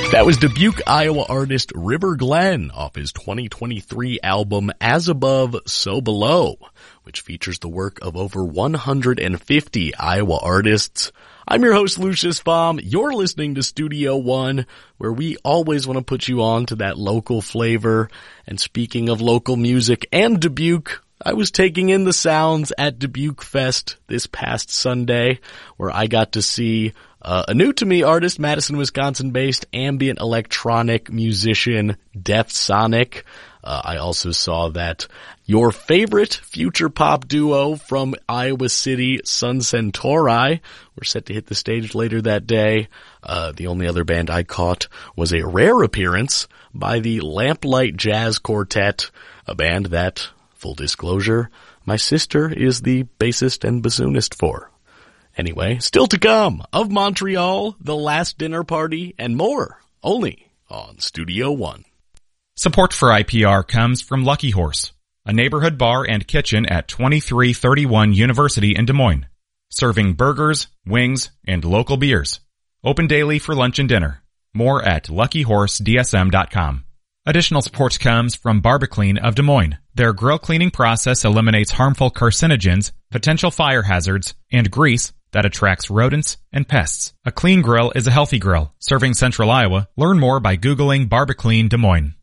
That was Dubuque, Iowa artist River Glenn off his 2023 album As Above, So Below, which features the work of over 150 Iowa artists. I'm your host, Lucius Baum. You're listening to Studio One, where we always want to put you on to that local flavor. And speaking of local music and Dubuque, I was taking in the sounds at Dubuque Fest this past Sunday, where I got to see a new-to-me artist, Madison, Wisconsin-based ambient electronic musician, Death Sonic. I also saw that your favorite future pop duo from Iowa City, Sun Centauri, were set to hit the stage later that day. The only other band I caught was a rare appearance by the Lamplight Jazz Quartet, a band that, full disclosure, my sister is the bassist and bassoonist for. Anyway, still to come, Of Montreal, The Last Dinner Party, and more, only on Studio One. Support for IPR comes from Lucky Horse, a neighborhood bar and kitchen at 2331 University in Des Moines, serving burgers, wings, and local beers. Open daily for lunch and dinner. More at luckyhorsedsm.com. Additional support comes from Barbaclean of Des Moines. Their grill cleaning process eliminates harmful carcinogens, potential fire hazards, and grease that attracts rodents and pests. A clean grill is a healthy grill. Serving Central Iowa. Learn more by Googling Barbaclean Des Moines.